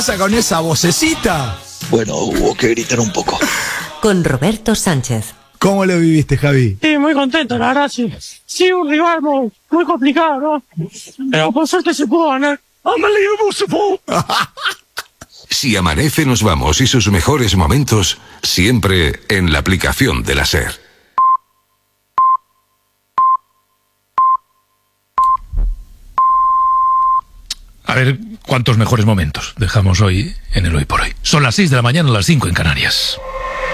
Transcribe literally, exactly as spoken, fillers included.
pasa con esa vocecita? Bueno, hubo que gritar un poco. Con Roberto Sánchez. ¿Cómo lo viviste, Javi? Sí, muy contento, la verdad, sí. Sí, un rival muy, muy complicado, ¿no? Pero por suerte se pudo ganar. Unbelievable support. Si amanece nos vamos y sus mejores momentos siempre en la aplicación de la SER. A ver cuántos mejores momentos dejamos hoy en el Hoy por Hoy. Son las seis de la mañana, las cinco en Canarias.